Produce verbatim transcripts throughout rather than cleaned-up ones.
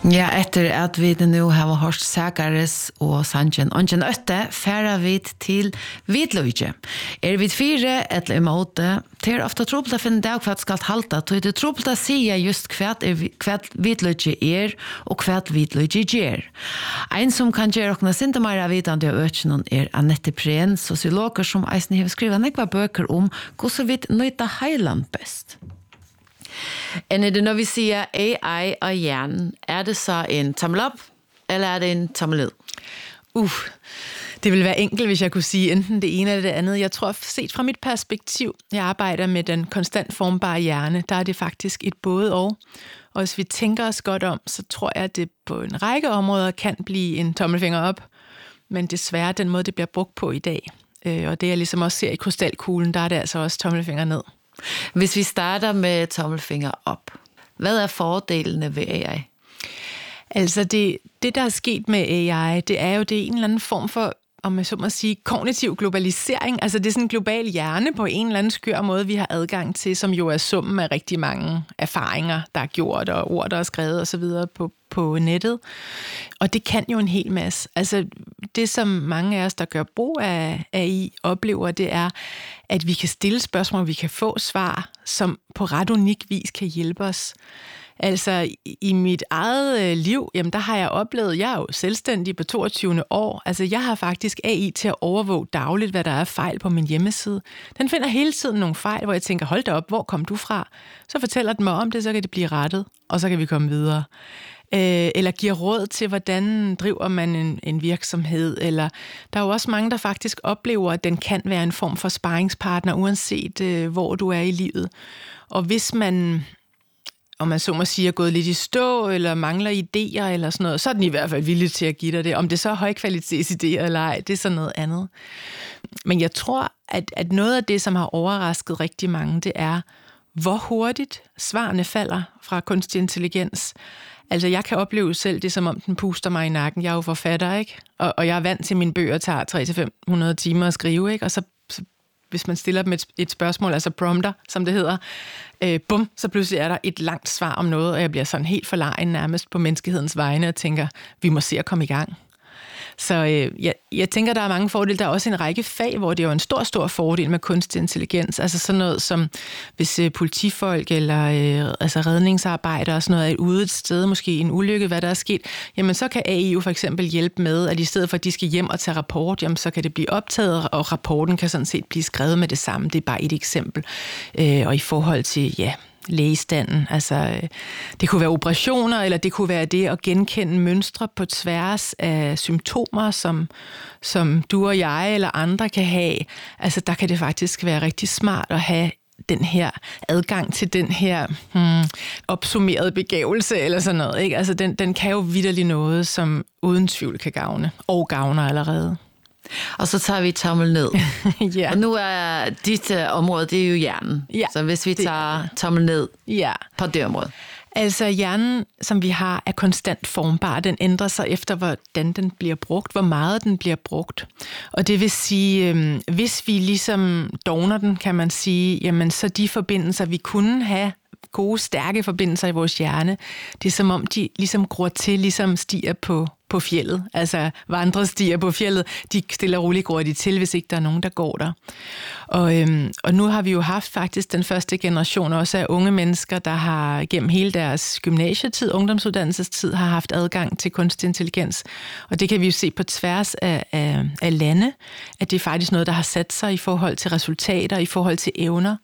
Ja, etter at vi nu har hørt Sakaris og Sanjen Ongen Øtte, færer vi til Hvitløyge. Er vi fire eller imot det er ofte trobelt å finne det hva skal halta, så det er trobelt å si just hva Hvitløyge er og hva Hvitløyge gjør. En som kan gjøre okna sinte mer vidande av økene er Annette Prehn, sosiologer som eisen har skrivet nekva bøker om hvordan vi nøyta heiland best. Er det når vi siger A I og hjernen, er det så en tommel op, eller er det en tommel ned? Uh, det ville være enkelt, hvis jeg kunne sige enten det ene eller det andet. Jeg tror, set fra mit perspektiv, jeg arbejder med den konstant formbare hjerne, der er det faktisk et både og. Og hvis vi tænker os godt om, så tror jeg, at det på en række områder kan blive en tommelfinger op, men desværre den måde, det bliver brugt på i dag. Og det jeg ligesom også ser i krystalkuglen, der er det altså også tommelfinger ned. Hvis vi starter med tommelfinger op, hvad er fordelene ved A I? Altså det, det der er sket med A I, det er jo det er en eller anden form for, om jeg så må sige, kognitiv globalisering. Altså det er sådan en global hjerne på en eller anden skør måde, vi har adgang til, som jo er summen af rigtig mange erfaringer, der er gjort, og ord, der er skrevet og så videre på, på nettet. Og det kan jo en hel masse. Altså det, som mange af os, der gør brug af A I, oplever, det er, at vi kan stille spørgsmål, vi kan få svar, som på ret unik vis kan hjælpe os. Altså i mit eget liv, jamen der har jeg oplevet, jeg er jo selvstændig på toogtyvende år, altså jeg har faktisk A I til at overvåge dagligt, hvad der er fejl på min hjemmeside. Den finder hele tiden nogle fejl, hvor jeg tænker, hold da op, hvor kom du fra? Så fortæller den mig om det, så kan det blive rettet, og så kan vi komme videre. Eller giver råd til, hvordan driver man en, en virksomhed, eller der er jo også mange, der faktisk oplever, at den kan være en form for sparringspartner, uanset øh, hvor du er i livet. Og hvis man, om man så må sige, er gået lidt i stå, eller mangler idéer, eller sådan noget, så er den i hvert fald villig til at give dig det. Om det så er højkvalitetsidéer eller ej, det er sådan noget andet. Men jeg tror, at, at noget af det, som har overrasket rigtig mange, det er, hvor hurtigt svarene falder fra kunstig intelligens. Altså, jeg kan opleve selv det, som om den puster mig i nakken. Jeg er jo forfatter, ikke? Og, og jeg er vant til, at mine bøger tager tre til fem hundrede timer at skrive, ikke? Og så, så hvis man stiller dem et, et spørgsmål, altså prompter, som det hedder, øh, bum, så pludselig er der et langt svar om noget, og jeg bliver sådan helt forlegen nærmest på menneskehedens vegne og tænker, vi må se at komme i gang. Så øh, jeg, jeg tænker, der er mange fordele. Der er også en række fag, hvor det er jo en stor, stor fordel med kunstig intelligens. Altså sådan noget som, hvis øh, politifolk eller øh, altså redningsarbejdere og sådan noget er ude et sted, måske en ulykke, hvad der er sket, jamen så kan A I jo for eksempel hjælpe med, at i stedet for, at de skal hjem og tage rapport, jamen så kan det blive optaget, og rapporten kan sådan set blive skrevet med det samme. Det er bare et eksempel. Øh, og i forhold til, ja, lægestanden. Altså, det kunne være operationer, eller det kunne være det at genkende mønstre på tværs af symptomer, som, som du og jeg eller andre kan have. Altså, der kan det faktisk være rigtig smart at have den her adgang til den her hmm, opsummerede begævelse eller sådan noget. Ikke? Altså, den, den kan jo vitterligt noget, som uden tvivl kan gavne, og gavner allerede. Og så tager vi tommel ned. Ja. Og nu er dit uh, område, det er jo hjernen. Ja, så hvis vi tager tommel ned ja. på det område. Altså hjernen, som vi har, er konstant formbar. Den ændrer sig efter, hvordan den bliver brugt, hvor meget den bliver brugt. Og det vil sige, øh, hvis vi ligesom dogner den, kan man sige, jamen så de forbindelser, vi kunne have, gode, stærke forbindelser i vores hjerne, det er som om, de ligesom gror til, ligesom stiger på, på fjeldet. Altså vandrestiger på fjeldet, de stille og roligt gror de til, hvis ikke der er nogen, der går der. Og, øhm, og nu har vi jo haft faktisk den første generation også af unge mennesker, der har gennem hele deres gymnasietid, ungdomsuddannelsestid, har haft adgang til kunstig intelligens. Og det kan vi jo se på tværs af, af, af lande, at det er faktisk noget, der har sat sig i forhold til resultater, i forhold til evner.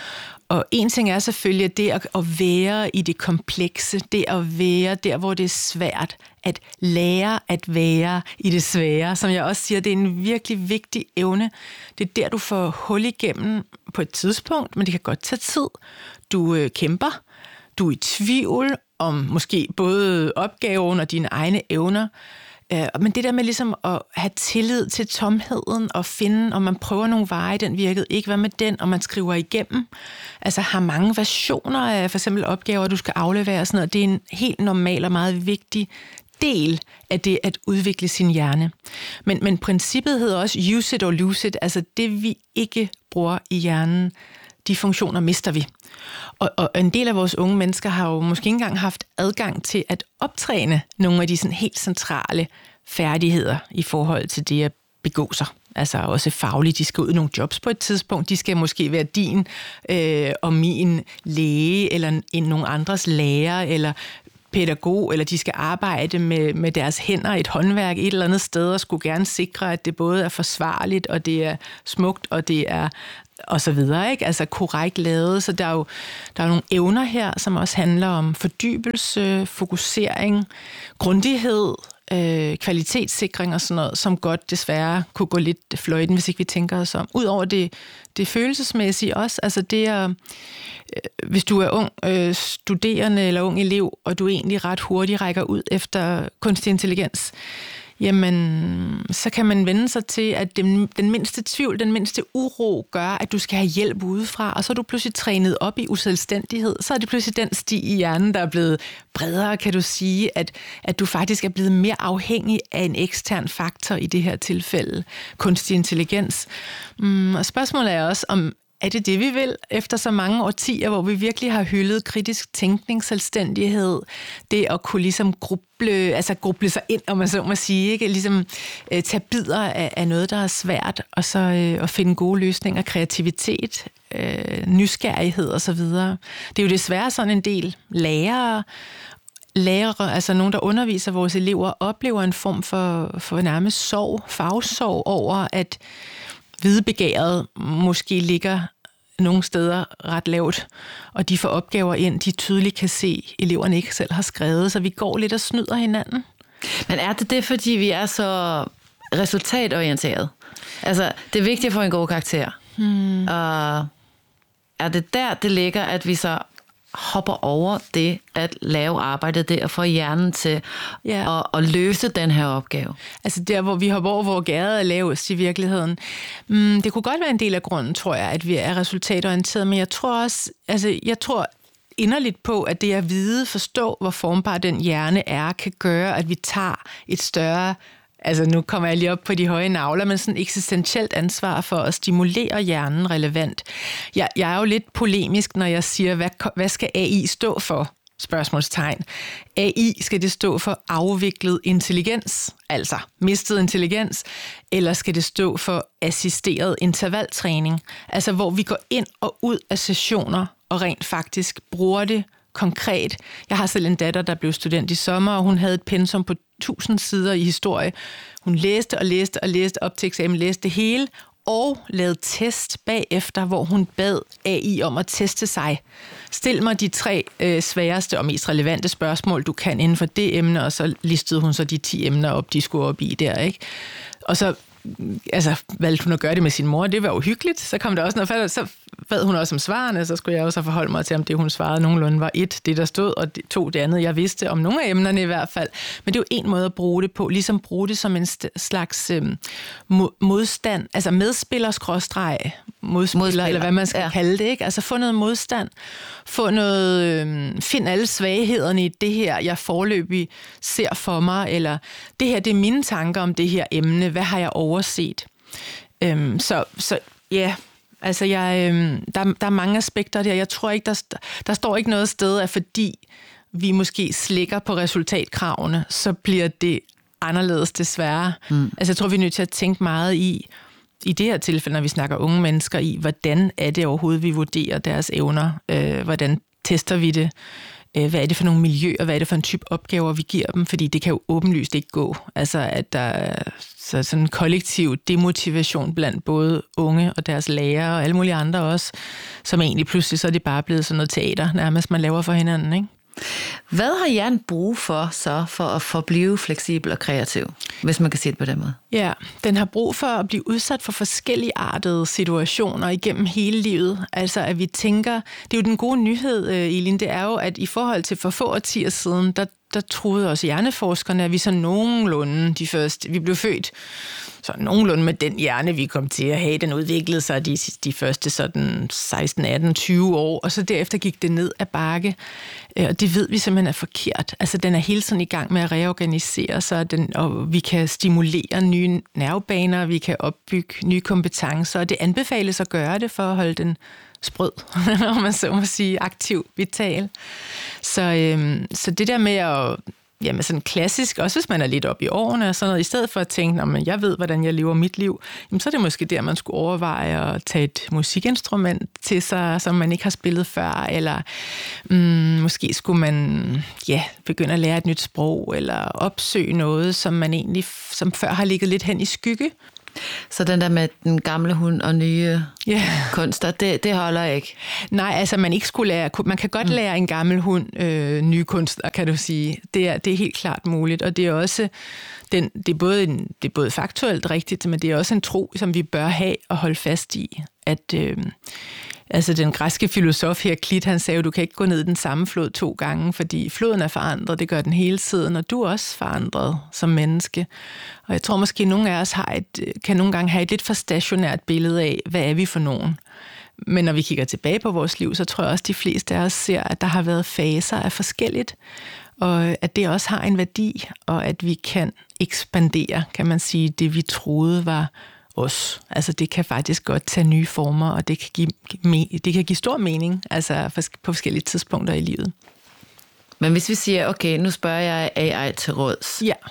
Og en ting er selvfølgelig, at det at være i det komplekse, det at være der, hvor det er svært, at lære at være i det svære, som jeg også siger, det er en virkelig vigtig evne. Det er der, du får hul igennem på et tidspunkt, men det kan godt tage tid. Du øh, kæmper, du er i tvivl om måske både opgaven og dine egne evner. Men det der med ligesom at have tillid til tomheden og finde, om man prøver nogle veje, den virkede ikke, hvad med den, og man skriver igennem. Altså har mange versioner af for eksempel opgaver, du skal aflevere og sådan noget. Det er en helt normal og meget vigtig del af det at udvikle sin hjerne. Men, men princippet hedder også use it or lose it, altså det vi ikke bruger i hjernen, de funktioner mister vi. Og, og en del af vores unge mennesker har jo måske ikke engang haft adgang til at optræne nogle af de sådan helt centrale færdigheder i forhold til det at begå sig. Altså også fagligt, de skal ud i nogle jobs på et tidspunkt. De skal måske være din øh, og min læge, eller en, nogle andres lærer, eller pædagog, eller de skal arbejde med, med deres hænder, et håndværk et eller andet sted, og skulle gerne sikre, at det både er forsvarligt, og det er smukt, og det er og så videre, ikke? Altså korrekt lavet. Så der er jo der er nogle evner her, som også handler om fordybelse, fokusering, grundighed, øh, kvalitetssikring og sådan noget, som godt desværre kunne gå lidt fløjten, hvis ikke vi tænker os om. Udover det, det følelsesmæssige også, altså det er, øh, hvis du er ung øh, studerende eller ung elev, og du egentlig ret hurtigt rækker ud efter kunstig intelligens, jamen, så kan man vende sig til, at den, den mindste tvivl, den mindste uro gør, at du skal have hjælp udefra, og så er du pludselig trænet op i uselvstændighed. Så er det pludselig den sti i hjernen, der er blevet bredere, kan du sige, at, at du faktisk er blevet mere afhængig af en ekstern faktor i det her tilfælde, kunstig intelligens. Mm, og spørgsmålet er også, om er det det, vi vil efter så mange årtier, hvor vi virkelig har hyldet kritisk tænkning, selvstændighed, det at kunne ligesom gruble, altså gruble sig ind, om man så må sige, ikke? Ligesom øh, tage bidder af, af noget, der er svært, og så øh, at finde gode løsninger, kreativitet, øh, nysgerrighed og så videre. Det er jo desværre sådan en del lærere, lærere, altså nogen, der underviser vores elever, oplever en form for, for nærmest sorg, fagsorg over, at videbegæret måske ligger nogle steder ret lavt, og de får opgaver ind, de tydeligt kan se, eleverne ikke selv har skrevet, så vi går lidt og snyder hinanden. Men er det det, fordi vi er så resultatorienteret? Altså, det er vigtigt at få en god karakter. Hmm. Og er det der, det ligger, at vi så hopper over det at lave arbejdet, det at få hjernen til yeah. at, at løse den her opgave? Altså der, hvor vi hopper over, hvor gæret er lavest i virkeligheden. Mm, det kunne godt være en del af grunden, tror jeg, at vi er resultatorienteret, men jeg tror også, altså jeg tror inderligt på, at det at vide, forstå, hvor formbar den hjerne er, kan gøre, at vi tager et større, altså nu kommer jeg lige op på de høje navler, men sådan eksistentielt ansvar for at stimulere hjernen relevant. Jeg, jeg er jo lidt polemisk, når jeg siger, hvad, hvad skal A I stå for? Spørgsmålstegn. A I skal det stå for afviklet intelligens, altså mistet intelligens, eller skal det stå for assisteret intervaltræning, altså hvor vi går ind og ud af sessioner og rent faktisk bruger det konkret. Jeg har selv en datter, der blev student i sommer, og hun havde et pensum på tusind sider i historie. Hun læste og læste og læste op til eksamen, læste det hele, og lavede test bagefter, hvor hun bad A I om at teste sig. Stil mig de tre øh, sværeste og mest relevante spørgsmål, du kan inden for det emne, og så listede hun så de ti emner op, de skulle op i der, ikke? Og så altså, valgte hun at gøre det med sin mor, det var jo hyggeligt. Så kom der også noget fald, så bad hun også om svarene, så skulle jeg også forholde mig til, om det, hun svarede nogenlunde, var et, det der stod, og to, det andet, jeg vidste om nogle af emnerne i hvert fald. Men det er jo en måde at bruge det på, ligesom bruge det som en slags øhm, modstand, altså medspiller-skråstreg, modspiller, modspiller, eller hvad man skal ja. kalde det, ikke? Altså få noget modstand, få noget, øhm, find alle svaghederne i det her, jeg foreløbig ser for mig, eller det her, det er mine tanker om det her emne, hvad har jeg overset? Øhm, så, så ja, altså jeg, øhm, der, der er mange aspekter der. Jeg tror ikke, der, der står ikke noget sted, at fordi vi måske slikker på resultatkravene, så bliver det anderledes desværre. Mm. Altså jeg tror, vi er nødt til at tænke meget i, i det her tilfælde, når vi snakker unge mennesker, i hvordan er det overhovedet, vi vurderer deres evner? Øh, hvordan tester vi det? Hvad er det for nogle miljøer, hvad er det for en type opgaver, vi giver dem? Fordi det kan jo åbenlyst ikke gå. Altså, at der er så sådan en kollektiv demotivation blandt både unge og deres lærere og alle mulige andre også, som egentlig pludselig så er det bare blevet sådan noget teater, nærmest man laver for hinanden, ikke? Hvad har hjernen brug for så for at forblive fleksibel og kreativ, hvis man kan sige det på den måde? Ja, den har brug for at blive udsat for forskellige artede situationer igennem hele livet. Altså at vi tænker, det er jo den gode nyhed, Elin, det er jo, at i forhold til for få årtier siden, der, der troede også hjerneforskerne, at vi så nogenlunde de første, vi blev født så nogenlunde med den hjerne, vi kom til at have, den udviklede sig de, de første sådan seksten, atten, tyve år, og så derefter gik det ned ad bakke, og det ved vi simpelthen er forkert. Altså den er hele tiden i gang med at reorganisere sig, den, og vi kan stimulere nye nervebaner, vi kan opbygge nye kompetencer, og det anbefales at gøre det for at holde den sprød, om man så må sige, aktiv, vital. Så, øhm, så det der med at, jamen sådan klassisk, også hvis man er lidt op i årene og sådan noget, i stedet for at tænke, men jeg ved, hvordan jeg lever mit liv, jamen, så er det måske der, man skulle overveje at tage et musikinstrument til sig, som man ikke har spillet før, eller mm, måske skulle man ja, begynde at lære et nyt sprog, eller opsøge noget, som man egentlig, som før har ligget lidt hen i skygge. Så den der med den gamle hund og nye yeah. kunster, det, det holder ikke? Nej, altså man ikke skulle lære, man kan godt lære en gammel hund øh, nye kunster, kan du sige. Det er, det er helt klart muligt, og det er også, den, det, er både en, det er både faktuelt rigtigt, men det er også en tro, som vi bør have og holde fast i, at øh, altså den græske filosof Heraklit, han sagde, du kan ikke gå ned i den samme flod to gange, fordi floden er forandret, det gør den hele tiden, og du er også forandret som menneske. Og jeg tror måske, at nogle af os har et, kan nogle gange have et lidt for stationært billede af, hvad er vi for nogen. Men når vi kigger tilbage på vores liv, så tror jeg også, at de fleste af os ser, at der har været faser af forskelligt, og at det også har en værdi, og at vi kan ekspandere, kan man sige, det vi troede var os. Altså det kan faktisk godt tage nye former, og det kan give, det kan give stor mening, altså på forskellige tidspunkter i livet. Men hvis vi siger, okay, nu spørger jeg A I til råds. Ja.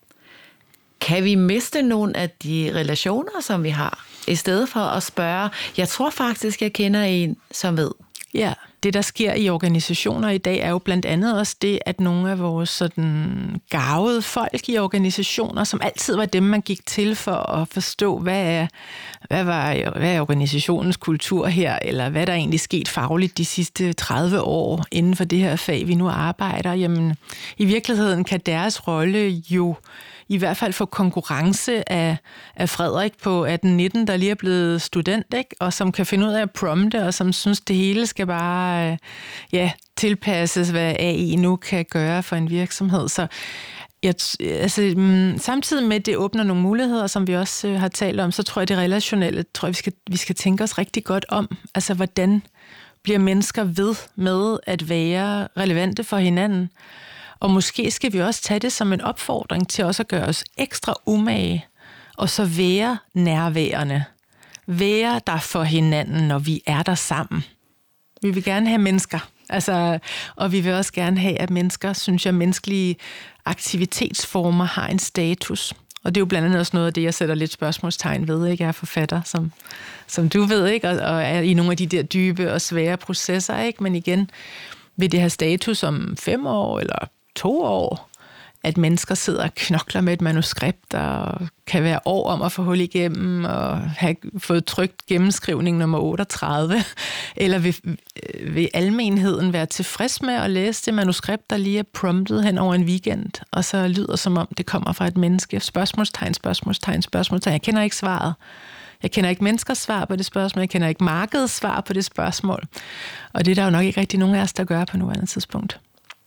Kan vi miste nogle af de relationer, som vi har, i stedet for at spørge, jeg tror faktisk, jeg kender en, som ved? Ja, det der sker i organisationer i dag er jo blandt andet også det, at nogle af vores sådan garvede folk i organisationer, som altid var dem, man gik til for at forstå, hvad er, hvad var, hvad er organisationens kultur her, eller hvad der egentlig sket fagligt de sidste tredive år inden for det her fag, vi nu arbejder. Jamen, i virkeligheden kan deres rolle jo i hvert fald få konkurrence af, af Frederik på atten nitten, der lige er blevet student, ikke? Og som kan finde ud af at prompte, og som synes, det hele skal bare ja, tilpasses, hvad A I nu kan gøre for en virksomhed. Så jeg, altså, samtidig med, at det åbner nogle muligheder, som vi også har talt om, så tror jeg, det relationelle, tror jeg, vi skal, vi skal tænke os rigtig godt om. Altså, hvordan bliver mennesker ved med at være relevante for hinanden? Og måske skal vi også tage det som en opfordring til også at gøre os ekstra umage, og så være nærværende. Være der for hinanden, når vi er der sammen. Vi vil gerne have mennesker, altså, og vi vil også gerne have, at mennesker, synes jeg, menneskelige aktivitetsformer har en status. Og det er jo blandt andet også noget af det, jeg sætter lidt spørgsmålstegn ved, ikke? Jeg er forfatter, som, som du ved, ikke? Og, og er i nogle af de der dybe og svære processer, ikke? Men igen, vil det have status om fem år eller to år, at mennesker sidder og knokler med et manuskript, og kan være år om at få hul igennem, og have fået trykt gennemskrivning nummer otteogtredive, eller vil, vil almenheden være tilfreds med at læse det manuskript, der lige er promptet hen over en weekend, og så lyder som om, det kommer fra et menneske. Spørgsmålstegn, spørgsmålstegn, spørgsmålstegn. Jeg kender ikke svaret. Jeg kender ikke menneskers svar på det spørgsmål, jeg kender ikke markedets svar på det spørgsmål, og det er der jo nok ikke rigtig nogen af os, der gør på nuværende tidspunkt.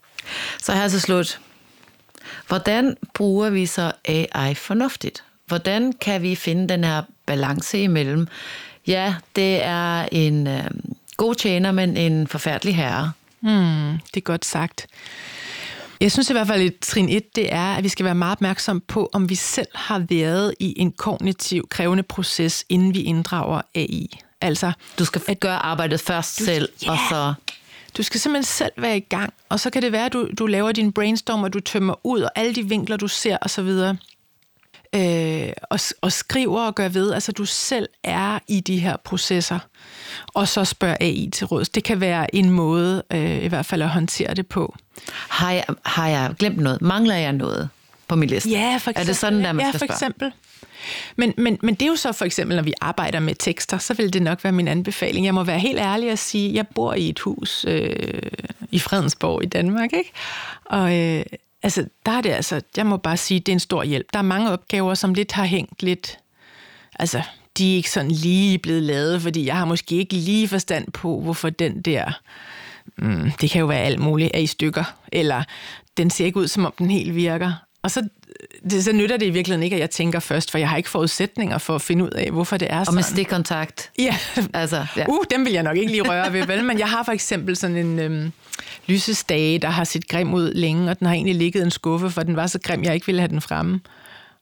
Så her til slut. Hvordan bruger vi så A I fornuftigt? Hvordan kan vi finde den her balance imellem? Ja, det er en øh, god tjener, men en forfærdelig herre. Hmm, det er godt sagt. Jeg synes i hvert fald, at trin et, det er, at vi skal være meget opmærksom på, om vi selv har været i en kognitiv krævende proces, inden vi inddrager A I. Altså, du skal at gøre arbejdet først du, selv, yeah. og så... Du skal simpelthen selv være i gang, og så kan det være, at du, du laver din brainstorm, og du tømmer ud, og alle de vinkler, du ser, og så videre. Øh, og, og skriver og gør ved, altså du selv er i de her processer, og så spørger A I til råds. Det kan være en måde, øh, i hvert fald at håndtere det på. Har jeg, har jeg glemt noget? Mangler jeg noget på min liste? Ja, for eksempel. Er det sådan, der man skal spørge? Ja, for spørge? eksempel. Men, men, men det er jo så for eksempel, når vi arbejder med tekster, så vil det nok være min anbefaling. Jeg må være helt ærlig og sige, at jeg bor i et hus øh, i Fredensborg i Danmark, ikke? Og øh, altså, der er det altså, jeg må bare sige, det er en stor hjælp. Der er mange opgaver, som lidt har hængt lidt, altså, de er ikke sådan lige blevet lavet, fordi jeg har måske ikke lige forstand på, hvorfor den der, mm, det kan jo være alt muligt, er i stykker, eller den ser ikke ud, som om den helt virker. Og så Det, så nytter det i virkeligheden ikke, at jeg tænker først, for jeg har ikke forudsætninger for at finde ud af, hvorfor det er sådan. Og med stikkontakt. Ja, altså, ja. Uh, dem vil jeg nok ikke lige røre ved, vel? Men jeg har for eksempel sådan en øhm, lysestage, der har set grim ud længe, og den har egentlig ligget i en skuffe, for den var så grim, jeg ikke ville have den fremme.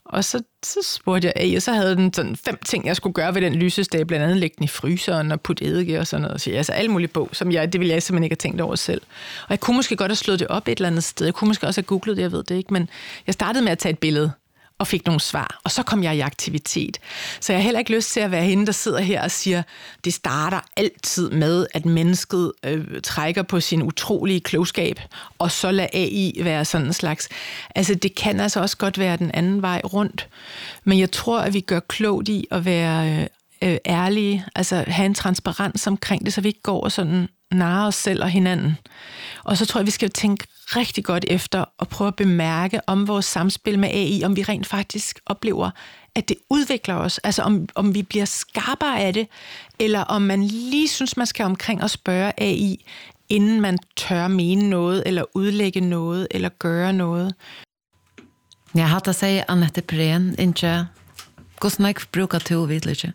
Og så, så spurgte jeg A, og så havde den sådan fem ting, jeg skulle gøre ved den lysestage, blandt andet lægge den i fryseren og putte eddike og sådan noget. Så altså alle mulige på, som jeg, det ville jeg simpelthen ikke have tænkt over selv. Og jeg kunne måske godt have slået det op et eller andet sted. Jeg kunne måske også have googlet det, jeg ved det ikke. Men jeg startede med at tage et billede og fik nogle svar, og så kom jeg i aktivitet. Så jeg har heller ikke lyst til at være hende, der sidder her og siger, det starter altid med, at mennesket øh, trækker på sin utrolige klogskab, og så lader A I være sådan en slags. Altså, det kan altså også godt være den anden vej rundt. Men jeg tror, at vi gør klogt i at være øh, ærlige, altså have en transparens omkring det, så vi ikke går og sådan narrer os selv og hinanden. Og så tror jeg, vi skal tænke rigtig godt efter og prøve at bemærke om vores samspil med A I, om vi rent faktisk oplever, at det udvikler os. Altså om, om vi bliver skarpere af det, eller om man lige synes, man skal omkring og spørge A I, inden man tør mene noget, eller udlægge noget, eller gøre noget. Jeg har at sige, Annette Prehn, ikke? Hvordan ikke bruger du videre?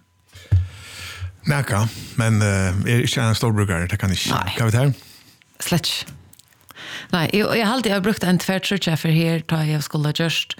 Nækka, men uh, er ikke en stor bruker, det kan ikke. Hva vet her? Slett. Nei, jeg, jeg har alltid brukt en tvertrutje for her, da jeg skulle ha gjort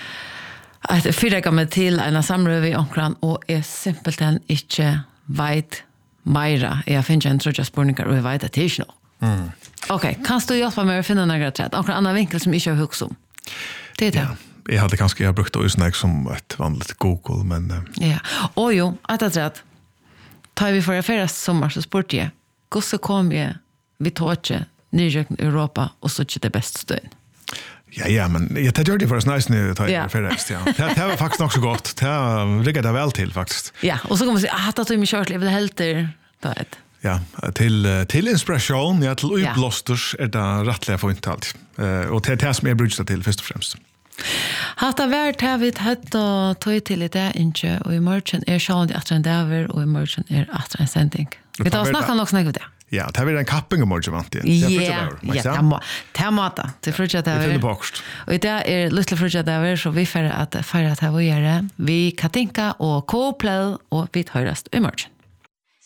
at fyrre meg til en samrøve i omkran, og jeg simpelthen ikke vet meira. Jeg finner en trutje spørninger, og jeg vet at det er ikke noe. Mm. Ok, kan du hjelpe meg å finne noe trett? Omkran annen vinkel som jeg ikke har hukst om. Det er det. Ja. Jeg hadde kanskje jeg brukt det også som et vanligt Google, men... Uh... Ja, og jo, at det er trett. Da vi får affære sommer, så spurte jeg, hvordan kom jeg vi tog ikke nyrjøkken i Europa, og så ikke det beste støyen? Ja, ja, men ja, det gjør det for oss nice når jeg tar i ferrest, ja. Det, det var faktisk nok så godt. Det rigget det vel til, faktisk. Ja, og så kan man si, ah, da tog jeg kjørt, jeg vil helt til det. Ja, til, til inspiration, ja, til utblåsters er det rettelig for inntalt. Uh, og det er det som jeg bruker til, først og fremst. Hatt av hvert har vi hatt og tog til i det, ikke, og i morgen er sjående etter en dager, og i morgen er etter en sending. Vi tar og snakker nok snakke om det. Ja, det er en kapping om morgen, vant jeg. Ja, ja, det er måte. Det er frutja dager. Vi finner bokst. Og i det er lytte frutja dager, så vi får at feire at vi gjør det. Vi kan tenke og kåple, og vi høres i morgen.